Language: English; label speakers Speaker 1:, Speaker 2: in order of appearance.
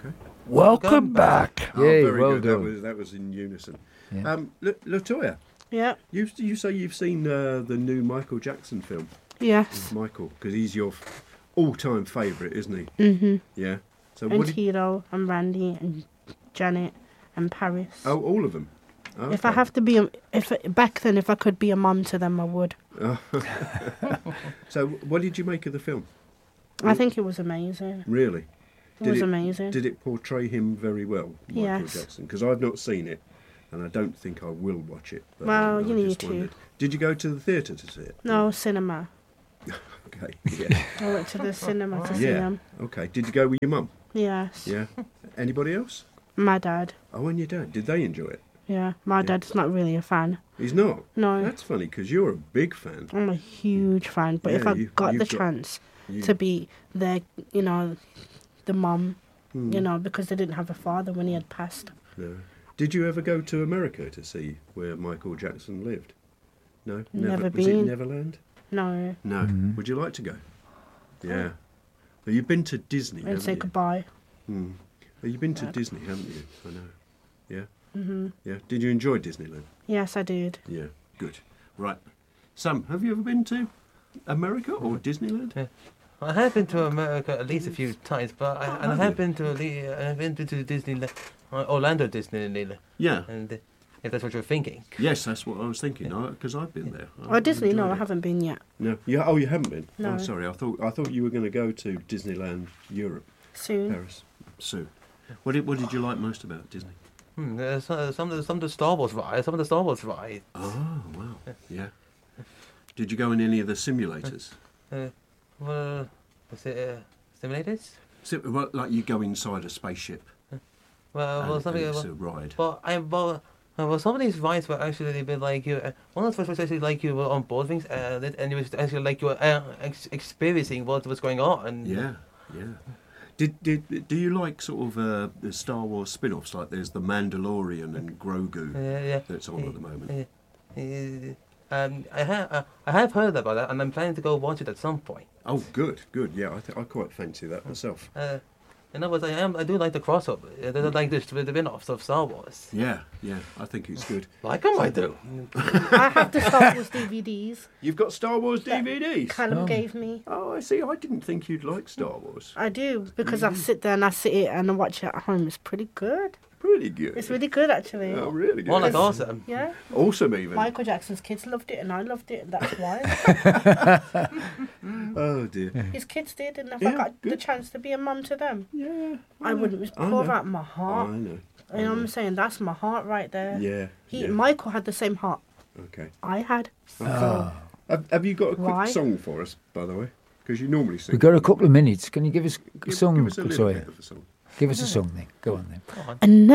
Speaker 1: Okay.
Speaker 2: Welcome back.
Speaker 1: Oh,
Speaker 2: Yay,
Speaker 1: very
Speaker 2: well
Speaker 1: good.
Speaker 2: done.
Speaker 1: That was in unison.
Speaker 2: Yeah.
Speaker 1: Latoya,
Speaker 3: Yeah.
Speaker 1: you say you've seen the new Michael Jackson film,
Speaker 3: Yes.
Speaker 1: Michael, because he's your all-time favourite, isn't he?
Speaker 3: Mhm.
Speaker 1: Yeah. So
Speaker 3: And
Speaker 1: what?
Speaker 3: Tito and Randy and Janet and Paris.
Speaker 1: Oh, all of them. Oh,
Speaker 3: If I
Speaker 1: okay.
Speaker 3: have to be, if I could be a mum to them, I would.
Speaker 1: So, what did you make of the film?
Speaker 3: I think it was amazing.
Speaker 1: Really?
Speaker 3: It was amazing.
Speaker 1: Did it portray him very well, Michael
Speaker 3: Yes.
Speaker 1: Jackson? Because I've not seen it, and I don't think I will watch it. But
Speaker 3: Well,
Speaker 1: I
Speaker 3: you need
Speaker 1: just
Speaker 3: to.
Speaker 1: wondered. Did you go to the theatre to see it?
Speaker 3: No, cinema.
Speaker 1: Okay. Yeah.
Speaker 3: I went to the cinema to see
Speaker 1: Yeah.
Speaker 3: them.
Speaker 1: Okay. Did you go with your mum?
Speaker 3: Yes.
Speaker 1: Yeah. Anybody else?
Speaker 3: My dad.
Speaker 1: Oh, and your dad. Did they enjoy it?
Speaker 3: Yeah. My dad's not really a fan.
Speaker 1: He's not.
Speaker 3: No.
Speaker 1: That's funny because you're a big fan.
Speaker 3: I'm a huge fan. But if
Speaker 1: Yeah,
Speaker 3: I got
Speaker 1: you've
Speaker 3: the
Speaker 1: got-
Speaker 3: chance
Speaker 1: You-
Speaker 3: to be their, the mum,
Speaker 1: Hmm.
Speaker 3: because they didn't have a father when he had passed.
Speaker 1: No. Did you ever go to America to see where Michael Jackson lived? No.
Speaker 3: Never
Speaker 1: Was it
Speaker 3: been.
Speaker 1: Neverland?
Speaker 3: No.
Speaker 1: No. Would you like to go? Yeah. Well, you've been to Disney,
Speaker 3: And
Speaker 1: haven't
Speaker 3: say
Speaker 1: you?
Speaker 3: goodbye.
Speaker 1: Hmm. Well, you've been to Disney, haven't you? I know. Yeah. Mm-hmm. Yeah. Did you enjoy Disneyland?
Speaker 3: Yes, I did.
Speaker 1: Yeah. Good. Right. Sam, have you ever been to America or Disneyland?
Speaker 4: Yeah. I have been to America at least a few times, but I
Speaker 1: have
Speaker 4: have
Speaker 1: you?
Speaker 4: been to Disneyland, Orlando Disneyland,
Speaker 1: Yeah.
Speaker 4: and if that's what you're thinking.
Speaker 1: Yes, that's what I was thinking. Because I've been there.
Speaker 3: Oh, Disney? No, I
Speaker 1: enjoyed it.
Speaker 3: haven't been yet.
Speaker 1: No. Yeah. Oh, you haven't been.
Speaker 3: No.
Speaker 1: Oh, sorry. I thought you were going to go to Disneyland Europe,
Speaker 3: Soon.
Speaker 1: Paris, soon. What did you like most about Disney?
Speaker 4: Some of the Star Wars rides.
Speaker 1: Oh, wow. Yeah. Did you go in any of the simulators?
Speaker 4: Well, was it simulators?
Speaker 1: Well, like you go inside a spaceship and
Speaker 4: Something.
Speaker 1: it's a ride.
Speaker 4: Well, some of these rides were actually a bit like you. One of the first was actually like you were on board things, and it was actually like you were experiencing what was going on. And
Speaker 1: Yeah, yeah. Do you like sort of the Star Wars spin-offs? Like there's the Mandalorian and Grogu
Speaker 4: yeah.
Speaker 1: that's on at the moment.
Speaker 4: I have heard about that, and I'm planning to go watch it at some point.
Speaker 1: Oh, good. Yeah, I quite fancy that myself.
Speaker 4: In other words, I do like the crossover. I do like the spin-offs of Star Wars.
Speaker 1: Yeah, I think it's good.
Speaker 4: Like them, I do.
Speaker 3: I have the Star Wars DVDs.
Speaker 1: You've got Star Wars DVDs?
Speaker 3: Callum gave me.
Speaker 1: Oh, I see. I didn't think you'd like Star Wars.
Speaker 3: I do, because I sit there and I sit it and I watch it at home. It's pretty good.
Speaker 1: Pretty good.
Speaker 3: It's really good, actually.
Speaker 1: Oh, really good.
Speaker 4: More like awesome.
Speaker 3: Yeah.
Speaker 1: Awesome, even.
Speaker 3: Michael Jackson's kids loved it and I loved it, and that's why.
Speaker 1: Oh, dear.
Speaker 3: His kids did, and if
Speaker 1: Yeah,
Speaker 3: I got the
Speaker 1: good.
Speaker 3: chance to be a mum to them,
Speaker 1: Yeah.
Speaker 3: I wouldn't just
Speaker 1: I
Speaker 3: pour
Speaker 1: know.
Speaker 3: out my
Speaker 1: I
Speaker 3: heart.
Speaker 1: know.
Speaker 3: You know what I'm saying? That's my heart right there.
Speaker 1: Yeah. yeah.
Speaker 3: Michael had the same heart
Speaker 1: Okay.
Speaker 3: I had.
Speaker 1: Have you got a quick
Speaker 3: Why?
Speaker 1: song for us, by the way? Because you normally sing.
Speaker 2: We've got a couple of minutes. Can you give us a
Speaker 1: Give
Speaker 2: song,
Speaker 1: us a little
Speaker 2: Latoya?
Speaker 1: bit of a song.
Speaker 2: Give us a song then. Go on then.
Speaker 3: And